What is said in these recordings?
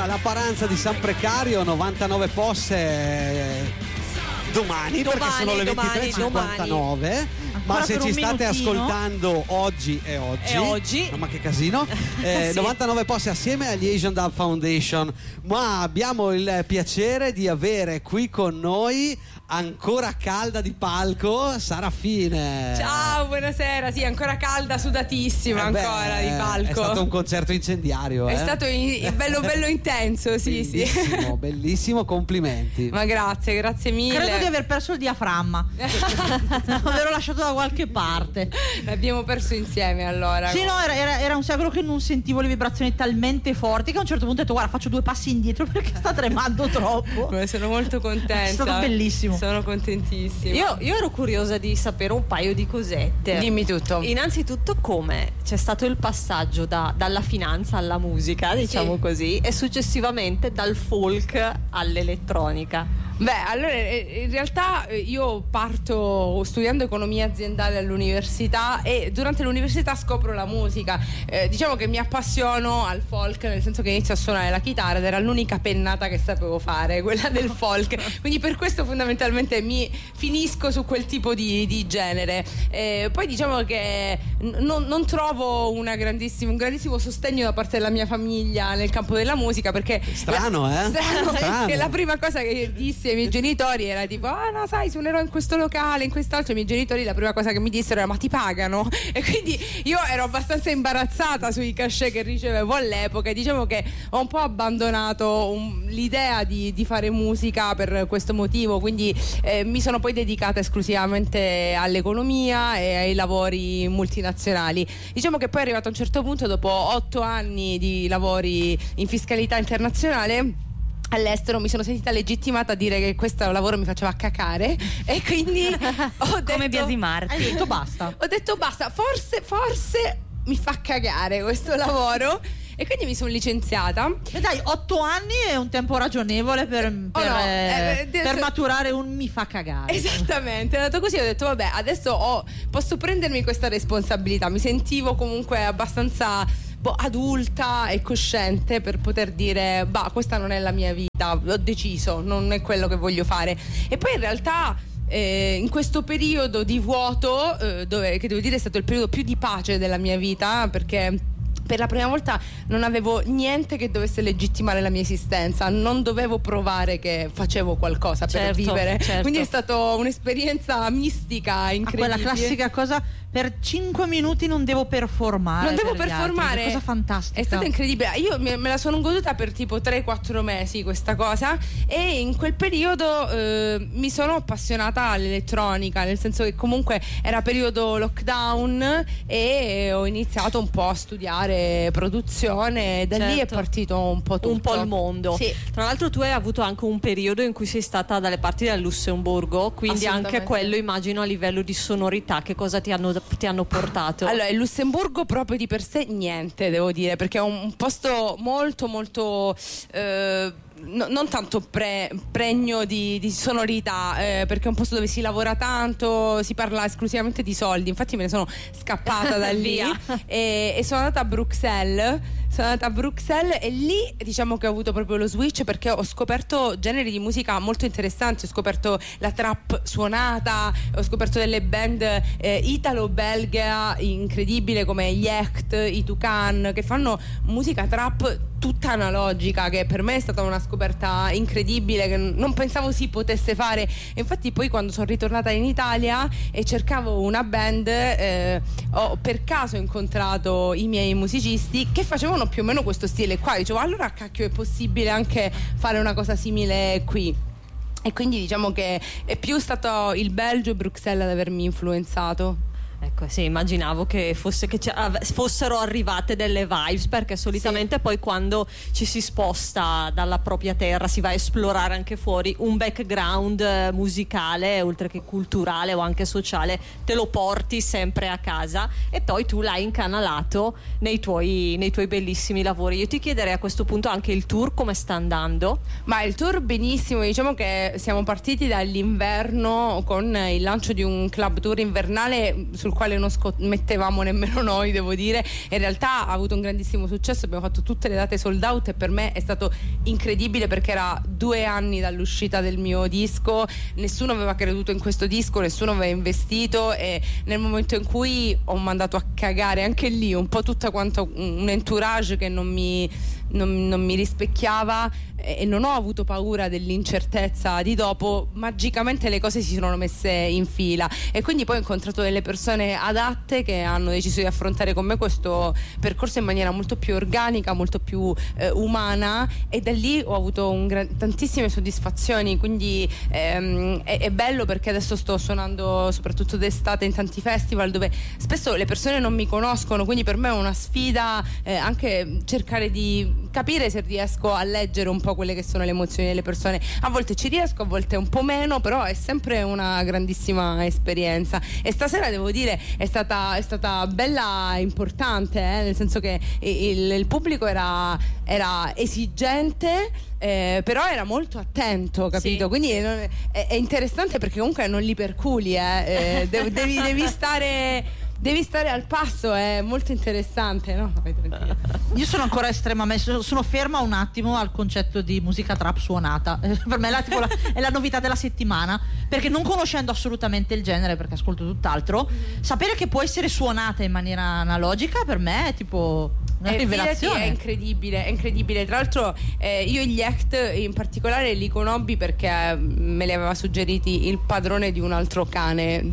Allora, la paranza di San Precario, 99 posse domani perché sono le 23:59. Ma se ci state ascoltando oggi è oggi. No, ma che casino. Sì. 99 posti assieme agli Asian Dub Foundation. Ma abbiamo il piacere di avere qui con noi, ancora calda di palco, Sara Fine. Ciao, buonasera. Sì, ancora calda, sudatissima ancora di palco. È stato un concerto incendiario. È stato bello intenso, sì, bellissimo, sì. Bellissimo, complimenti. Ma grazie mille. Credo di aver perso il diaframma. L'avevo lasciato da qualche parte. L'abbiamo perso insieme allora. Sì, no, era un secolo che non sentivo le vibrazioni talmente forti che a un certo punto ho detto guarda, faccio 2 passi indietro perché sta tremando troppo. Sono molto contenta. È stato bellissimo. Sono contentissima. Io ero curiosa di sapere un paio di cosette. Dimmi tutto. Innanzitutto, come c'è stato il passaggio dalla finanza alla musica, diciamo così, e successivamente dal folk all'elettronica. Beh, allora in realtà io parto studiando economia aziendale all'università e durante l'università scopro la musica. Diciamo che mi appassiono al folk, nel senso che inizio a suonare la chitarra ed era l'unica pennata che sapevo fare, quella del folk. Quindi per questo fondamentalmente mi finisco su quel tipo di genere. Poi diciamo che non trovo un grandissimo sostegno da parte della mia famiglia nel campo della musica, perché strano. Che la prima cosa che dissi ai miei genitori era tipo no, sai, suonerò in questo locale, in quest'altro. I miei genitori la prima cosa che mi dissero era ma ti pagano? E quindi io ero abbastanza imbarazzata sui cachet che ricevevo all'epoca e diciamo che ho un po' abbandonato l'idea di fare musica per questo motivo, quindi mi sono poi dedicata esclusivamente all'economia e ai lavori multinazionali. Diciamo che poi è arrivato a un certo punto, dopo 8 anni di lavori in fiscalità internazionale all'estero, mi sono sentita legittimata a dire che questo lavoro mi faceva cacare e quindi ho detto, come biasimarti. Hai detto basta. Ho detto basta, forse mi fa cagare questo lavoro e quindi mi sono licenziata. E dai, 8 anni è un tempo ragionevole per maturare un mi fa cagare. Esattamente, è andato così, ho detto vabbè, adesso posso prendermi questa responsabilità. Mi sentivo comunque abbastanza adulta e cosciente per poter dire questa non è la mia vita, ho deciso, non è quello che voglio fare. E poi in realtà in questo periodo di vuoto che devo dire è stato il periodo più di pace della mia vita, perché per la prima volta non avevo niente che dovesse legittimare la mia esistenza, non dovevo provare che facevo qualcosa per vivere. Quindi è stata un'esperienza mistica, incredibile. Quella classica cosa, per 5 minuti non devo performare. Non devo performare. È una cosa fantastica. È stata incredibile. Io me la sono goduta per tipo 3-4 mesi questa cosa, e in quel periodo mi sono appassionata all'elettronica, nel senso che comunque era periodo lockdown e ho iniziato un po' a studiare produzione e da lì è partito un po' tutto. Un po' il mondo. Sì. Tra l'altro tu hai avuto anche un periodo in cui sei stata dalle parti del Lussemburgo, quindi anche quello immagino a livello di sonorità che cosa ti hanno portato? Allora, il Lussemburgo proprio di per sé niente, devo dire, perché è un posto molto non tanto pregno di sonorità, perché è un posto dove si lavora tanto, si parla esclusivamente di soldi. Infatti me ne sono scappata da lì e sono andata a Bruxelles e lì diciamo che ho avuto proprio lo switch, perché ho scoperto generi di musica molto interessanti. Ho scoperto la trap suonata, ho scoperto delle band italo-belga incredibile come gli Echt, i Tucan, che fanno musica trap tutta analogica, che per me è stata una scoperta incredibile che non pensavo si potesse fare. E infatti poi quando sono ritornata in Italia e cercavo una band, ho per caso incontrato i miei musicisti che facevano più o meno questo stile qua. Dicevo allora cacchio, è possibile anche fare una cosa simile qui. E quindi diciamo che è più stato il Belgio e Bruxelles ad avermi influenzato. Ecco, sì, immaginavo che fossero arrivate delle vibes, perché solitamente poi quando ci si sposta dalla propria terra si va a esplorare anche fuori, un background musicale oltre che culturale o anche sociale te lo porti sempre a casa e poi tu l'hai incanalato nei tuoi bellissimi lavori. Io ti chiederei a questo punto anche il tour come sta andando. Ma il tour benissimo, diciamo che siamo partiti dall'inverno con il lancio di un club tour invernale sul quale non scommettevamo nemmeno noi, devo dire. In realtà ha avuto un grandissimo successo, abbiamo fatto tutte le date sold out e per me è stato incredibile perché era 2 anni dall'uscita del mio disco, nessuno aveva creduto in questo disco, nessuno aveva investito, e nel momento in cui ho mandato a cagare anche lì un po' tutta quanto un entourage che non mi rispecchiava, e non ho avuto paura dell'incertezza di dopo, magicamente le cose si sono messe in fila, e quindi poi ho incontrato delle persone adatte che hanno deciso di affrontare con me questo percorso in maniera molto più organica, molto più umana, e da lì ho avuto tantissime soddisfazioni. Quindi è bello perché adesso sto suonando soprattutto d'estate in tanti festival dove spesso le persone non mi conoscono, quindi per me è una sfida anche cercare di capire se riesco a leggere un po' quelle che sono le emozioni delle persone. A volte ci riesco, a volte un po' meno, però è sempre una grandissima esperienza, e stasera devo dire è stata bella importante, nel senso che il pubblico era esigente, però era molto attento, capito? Sì. Quindi è interessante perché comunque non li perculi, devi stare al passo, è molto interessante, no? Io sono ancora estremamente, sono ferma un attimo al concetto di musica trap suonata. Per me è la novità della settimana, perché non conoscendo assolutamente il genere, perché ascolto tutt'altro, sapere che può essere suonata in maniera analogica per me è tipo una rivelazione. È incredibile. Tra l'altro io gli act in particolare li conobbi perché me li aveva suggeriti il padrone di un altro cane.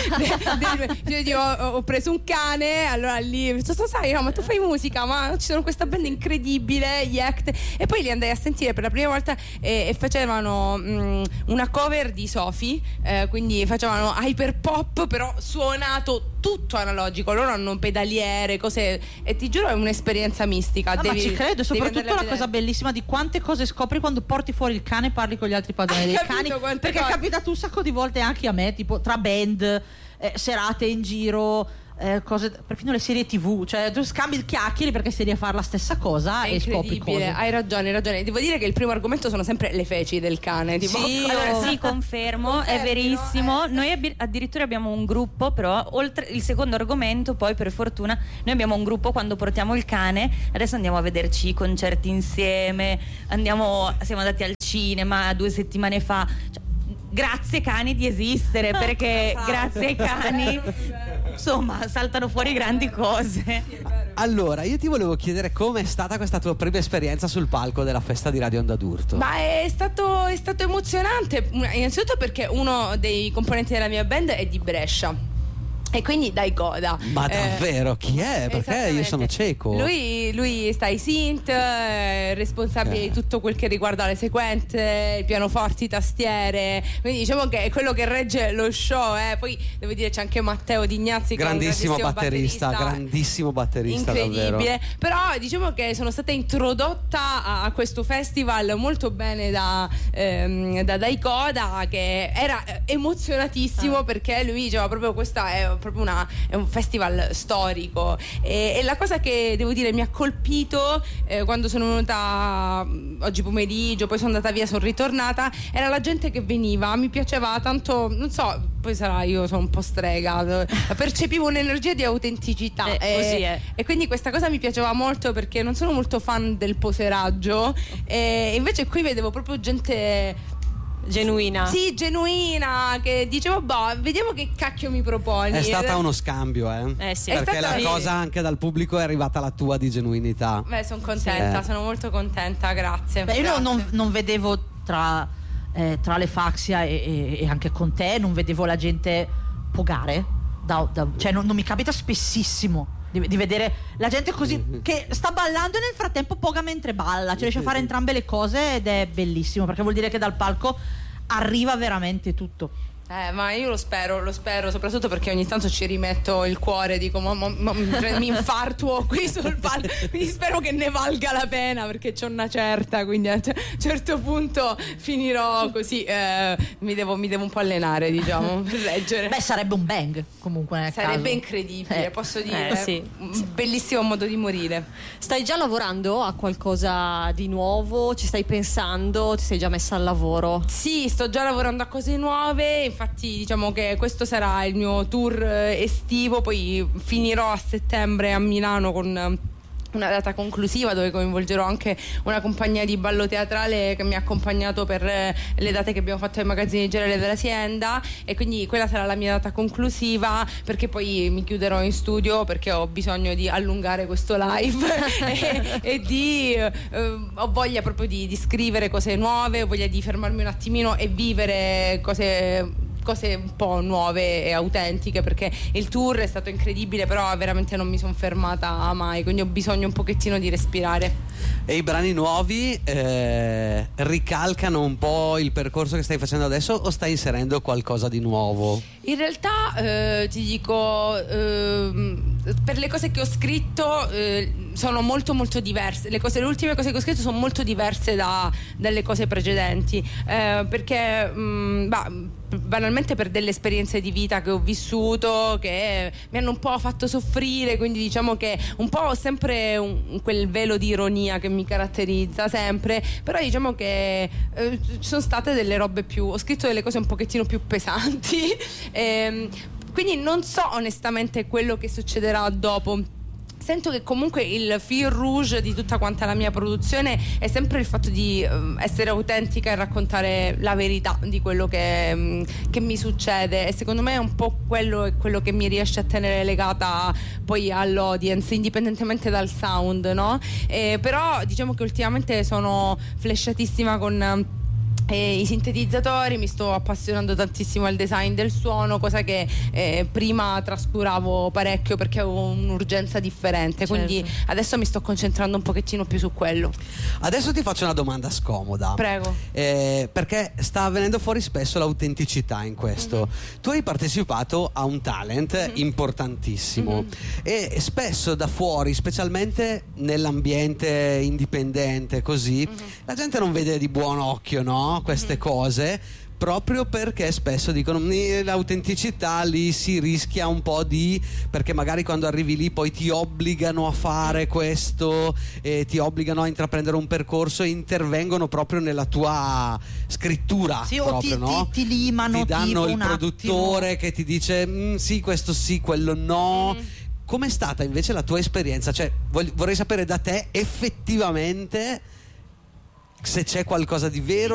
Io ho preso un cane, allora lì sai, no, ma tu fai musica, ma ci sono questa band incredibile, gli act, e poi li andai a sentire per la prima volta e facevano una cover di Sophie, quindi facevano hyper pop però suonato tutto analogico, loro hanno pedaliere, cose, e ti giuro è un'esperienza mistica. Ma ci credo, soprattutto la cosa bellissima di quante cose scopri quando porti fuori il cane e parli con gli altri padroni dei cani, perché è capitato un sacco di volte anche a me, tipo tra band, serate in giro, cose, perfino le serie TV, cioè tu scambi il chiacchieri perché sei lì a fare la stessa cosa e scopri cose. Hai ragione. Devo dire che il primo argomento sono sempre le feci del cane, tipo. Sì, allora, sì, confermo, è verissimo. Noi addirittura abbiamo un gruppo, però oltre il secondo argomento, poi per fortuna noi abbiamo un gruppo quando portiamo il cane. Adesso andiamo a vederci i concerti insieme, siamo andati al cinema 2 settimane fa, cioè, grazie cani di esistere, perché grazie ai cani insomma saltano fuori grandi cose. Allora io ti volevo chiedere com'è stata questa tua prima esperienza sul palco della festa di Radio Onda d'Urto. Ma è stato emozionante, innanzitutto perché uno dei componenti della mia band è di Brescia, e quindi Dai Coda. Ma davvero? Chi è? Perché io sono cieco. Lui sta ai synth, responsabile di tutto quel che riguarda le sequenze, i pianoforti, tastiere, quindi diciamo che è quello che regge lo show. Poi devo dire c'è anche Matteo Dignazzi, grandissimo che è un grandissimo batterista, incredibile, davvero. Però diciamo che sono stata introdotta a questo festival molto bene da Dai Coda, che era emozionatissimo perché lui diceva proprio questa è un festival storico, e la cosa che devo dire mi ha colpito quando sono venuta oggi pomeriggio, poi sono andata via, sono ritornata, era la gente che veniva, mi piaceva tanto, non so, poi sarà io sono un po' strega, percepivo un'energia di autenticità, così è. E quindi questa cosa mi piaceva molto perché non sono molto fan del poseraggio, e invece qui vedevo proprio gente genuina. Sì, genuina, che dicevo vediamo che cacchio mi proponi. È stata uno scambio, sì. Perché la cosa anche dal pubblico è arrivata la tua di genuinità. Sono contenta, sono molto contenta, grazie. Io non vedevo tra le Faxia e anche con te, non vedevo la gente pogare cioè non mi capita spessissimo di vedere la gente così che sta ballando e nel frattempo poga mentre balla, cioè riesce a fare entrambe le cose, ed è bellissimo perché vuol dire che dal palco arriva veramente tutto. Ma io lo spero, soprattutto perché ogni tanto ci rimetto il cuore, dico mi infartuo qui sul palco, quindi spero che ne valga la pena, perché c'ho una certa, quindi a un certo punto finirò così, mi devo un po' allenare, diciamo, per leggere. Sarebbe un bang comunque nel sarebbe caso. Incredibile, posso dire, sì. Un bellissimo modo di morire. Stai già lavorando a qualcosa di nuovo? Ci stai pensando? Ti sei già messa al lavoro? Sì, sto già lavorando a cose nuove, infatti infatti diciamo che questo sarà il mio tour estivo, poi finirò a settembre a Milano con una data conclusiva dove coinvolgerò anche una compagnia di ballo teatrale che mi ha accompagnato per le date che abbiamo fatto ai magazzini generali dell'azienda, e quindi quella sarà la mia data conclusiva, perché poi mi chiuderò in studio perché ho bisogno di allungare questo live e ho voglia proprio di scrivere cose nuove, ho voglia di fermarmi un attimino e vivere cose un po' nuove e autentiche, perché il tour è stato incredibile, però veramente non mi sono fermata mai, quindi ho bisogno un pochettino di respirare. E i brani nuovi ricalcano un po' il percorso che stai facendo adesso, o stai inserendo qualcosa di nuovo? In realtà ti dico, per le cose che ho scritto sono molto molto diverse. Le ultime cose che ho scritto sono molto diverse dalle cose precedenti, perché banalmente per delle esperienze di vita che ho vissuto che mi hanno un po' fatto soffrire, quindi diciamo che un po' ho sempre quel velo di ironia che mi caratterizza sempre, però diciamo che ci sono state delle robe ho scritto delle cose un pochettino più pesanti, quindi non so onestamente quello che succederà dopo. Sento che comunque il fil rouge di tutta quanta la mia produzione è sempre il fatto di essere autentica e raccontare la verità di quello che mi succede, e secondo me è un po' quello che mi riesce a tenere legata poi all'audience, indipendentemente dal sound, no? Però diciamo che ultimamente sono flashatissima con i sintetizzatori, mi sto appassionando tantissimo al design del suono, cosa che prima trascuravo parecchio perché avevo un'urgenza differente, quindi adesso mi sto concentrando un pochettino più su quello. Adesso ti faccio una domanda scomoda. Prego. Perché sta venendo fuori spesso l'autenticità in questo. Tu hai partecipato a un talent importantissimo e spesso da fuori, specialmente nell'ambiente indipendente così, la gente non vede di buon occhio, no? Queste cose, proprio perché spesso dicono l'autenticità lì si rischia un po' perché magari quando arrivi lì poi ti obbligano a fare questo, ti obbligano a intraprendere un percorso e intervengono proprio nella tua scrittura, sì, proprio, o ti limano, ti danno il un produttore attimo che ti dice sì, questo sì, quello no. Com'è stata invece la tua esperienza? Cioè vorrei sapere da te effettivamente se c'è qualcosa di vero